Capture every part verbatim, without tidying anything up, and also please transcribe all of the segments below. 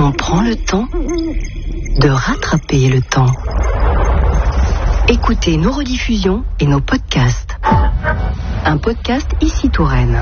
On prend le temps de rattraper le temps. Écoutez nos rediffusions et nos podcasts. Un podcast Ici Touraine.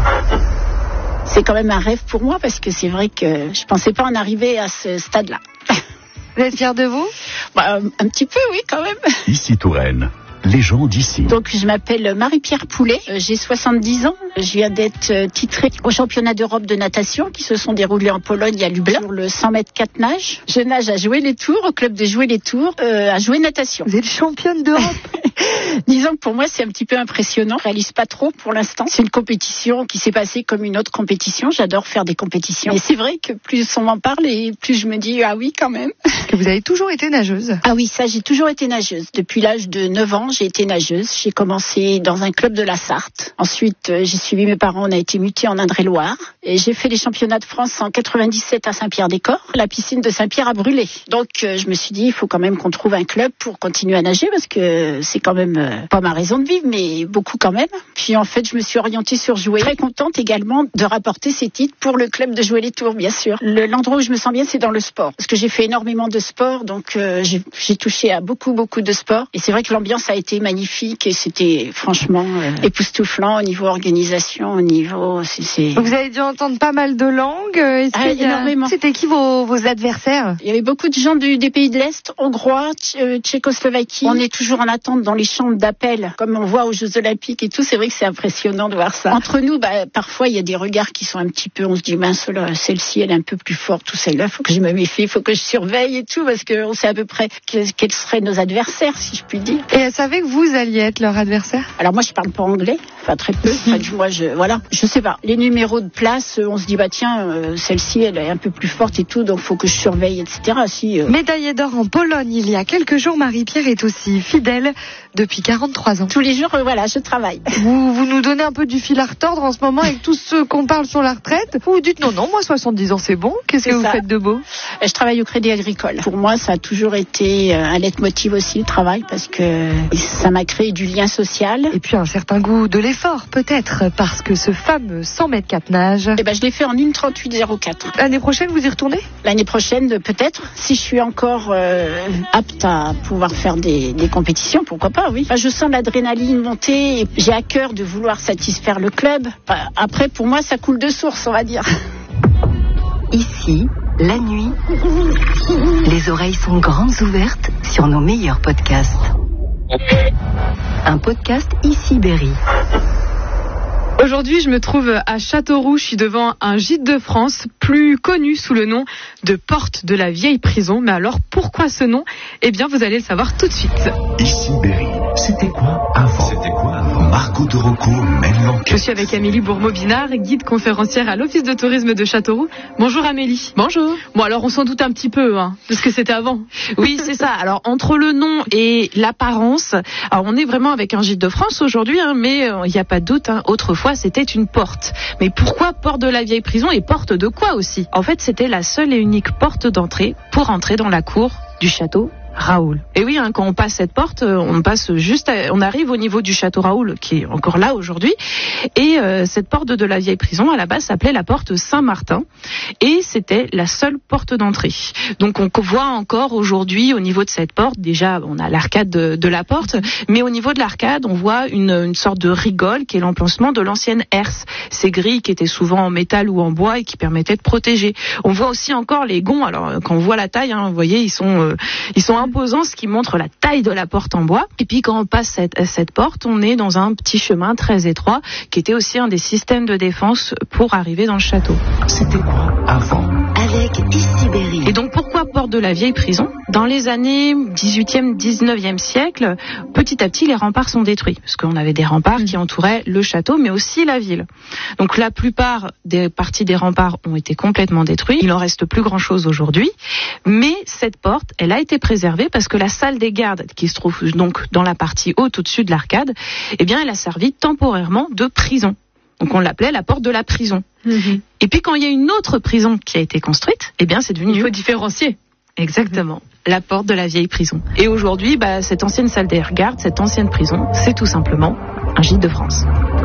C'est quand même un rêve pour moi parce que c'est vrai que je pensais pas en arriver à ce stade-là. Vous êtes fière de vous ? Bah, un petit peu, oui, quand même. Ici Touraine. Les gens d'ici. Donc, je m'appelle Marie-Pierre Poulet, j'ai soixante-dix ans. Je viens d'être titrée au championnat d'Europe de natation qui se sont déroulés en Pologne à Lublin sur le cent mètres quatre nages. Je nage à Jouer les Tours, au club de Jouer les Tours, euh, à Jouer natation. Vous êtes championne d'Europe. Disons que pour moi, c'est un petit peu impressionnant. Je réalise pas trop pour l'instant. C'est une compétition qui s'est passée comme une autre compétition. J'adore faire des compétitions. Et c'est vrai que plus on m'en parle et plus je me dis, ah oui, quand même. Que vous avez toujours été nageuse. Ah oui, ça, j'ai toujours été nageuse. Depuis l'âge de neuf ans, j'ai été nageuse. J'ai commencé dans un club de la Sarthe. Ensuite, euh, j'ai suivi mes parents. On a été mutés en Indre-et-Loire. Et j'ai fait les championnats de France en quatre-vingt-dix-sept à Saint-Pierre-des-Corps. La piscine de Saint-Pierre a brûlé. Donc, euh, je me suis dit, il faut quand même qu'on trouve un club pour continuer à nager parce que c'est quand même euh, pas ma raison de vivre, mais beaucoup quand même. Puis en fait, je me suis orientée sur Jouer. Très contente également de rapporter ces titres pour le club de Jouer les Tours, bien sûr. Le, l'endroit où je me sens bien, c'est dans le sport. Parce que j'ai fait énormément de sport, donc euh, j'ai, j'ai touché à beaucoup, beaucoup de sport. Et c'est vrai que l'ambiance a été magnifique et c'était franchement euh, époustouflant au niveau organisation, au niveau... C'est, c'est... Vous avez dû entendre pas mal de langues. Est-ce ah, énormément. A... C'était qui vos, vos adversaires ? Il y avait beaucoup de gens du, des pays de l'Est, hongrois, tch- tchécoslovaquie. On est toujours en attente dans les chambres d'appel, comme on voit aux Jeux Olympiques et tout. C'est vrai que c'est impressionnant de voir ça. Entre nous, bah, parfois, il y a des regards qui sont un petit peu... On se dit, mince, là, celle-ci, elle est un peu plus forte, tout celle-là. Il faut que je me méfie, il faut que je surveille et tout, parce qu'on sait à peu près quels seraient nos adversaires, si je puis dire. Et elle savait que vous alliez être leur adversaire ? Alors moi, je parle pas anglais, enfin très peu. Enfin, moi, je voilà, je sais pas. Les numéros de place, on se dit bah tiens, euh, celle-ci, elle est un peu plus forte et tout, donc faut que je surveille, et cetera. Si euh... médaillée d'or en Pologne il y a quelques jours, Marie-Pierre est aussi fidèle depuis quarante-trois ans. Tous les jours, euh, voilà, je travaille. Vous vous nous donnez un peu du fil à retordre en ce moment avec tous ceux qu'on parle sur la retraite. Vous dites non non, moi soixante-dix ans c'est bon. Qu'est-ce c'est que ça. Vous faites de beau ? Je travaille au Crédit Agricole. Pour moi, ça a toujours été un leitmotiv aussi le travail parce que ça m'a créé du lien social. Et puis un certain goût de l'effort, peut-être, parce que ce fameux cent mètres quatre nages... Eh ben, je l'ai fait en une trente-huit zéro quatre. L'année prochaine, vous y retournez ? L'année prochaine, peut-être. Si je suis encore euh, apte à pouvoir faire des, des compétitions, pourquoi pas, oui. Enfin, je sens l'adrénaline monter et j'ai à cœur de vouloir satisfaire le club. Enfin, après, pour moi, ça coule de source, on va dire. Ici, la nuit, les oreilles sont grandes ouvertes sur nos meilleurs podcasts. Un podcast Ici Berry. Aujourd'hui, je me trouve à Châteauroux. Je suis devant un gîte de France, plus connu sous le nom de Porte de la Vieille Prison. Mais alors, pourquoi ce nom ? Eh bien, vous allez le savoir tout de suite. Ici Berry. C'était quoi avant ? C'était quoi avant ? Margot de Rocco mène l'enquête. Je suis avec Amélie Bourmeau-Binard, guide conférencière à l'Office de tourisme de Châteauroux. Bonjour Amélie. Bonjour. Bon, alors on s'en doute un petit peu, hein, de ce que c'était avant. Oui, c'est ça. Alors, entre le nom et l'apparence, alors on est vraiment avec un gîte de France aujourd'hui, hein, mais il euh, n'y a pas de doute, hein, autrefois c'était une porte. Mais pourquoi porte de la Vieille Prison et porte de quoi aussi ? En fait, c'était la seule et unique porte d'entrée pour entrer dans la cour du château Raoul. Et oui, hein, quand on passe cette porte, on passe juste, à, on arrive au niveau du château Raoul, qui est encore là aujourd'hui. Et euh, cette porte de la Vieille Prison, à la base, s'appelait la porte Saint-Martin, et c'était la seule porte d'entrée. Donc, on voit encore aujourd'hui, au niveau de cette porte, déjà, on a l'arcade de, de la porte, mais au niveau de l'arcade, on voit une, une sorte de rigole qui est l'emplacement de l'ancienne herse. Ces grilles qui étaient souvent en métal ou en bois et qui permettaient de protéger. On voit aussi encore les gonds. Alors, quand on voit la taille, hein, vous voyez, ils sont, euh, ils sont imposant, ce qui montre la taille de la porte en bois. Et puis quand on passe cette, cette porte, on est dans un petit chemin très étroit qui était aussi un des systèmes de défense pour arriver dans le château. C'était quoi avant ? Avec Ici Berry. Et donc pourquoi porte de la Vieille Prison ? Dans les années dix-huitième, dix-neuvième siècle, petit à petit les remparts sont détruits parce qu'on avait des remparts qui entouraient le château mais aussi la ville. Donc la plupart des parties des remparts ont été complètement détruites. Il en reste plus grand chose aujourd'hui, mais cette porte, elle a été préservée parce que la salle des gardes, qui se trouve donc dans la partie haute au-dessus de l'arcade, eh bien, elle a servi temporairement de prison. Donc on l'appelait la porte de la prison. Mmh. Et puis quand il y a une autre prison qui a été construite, eh bien c'est devenu... Il faut différencier. Exactement, mmh. la porte de la Vieille Prison. Et aujourd'hui, bah, cette ancienne salle des gardes, cette ancienne prison, c'est tout simplement un gîte de France.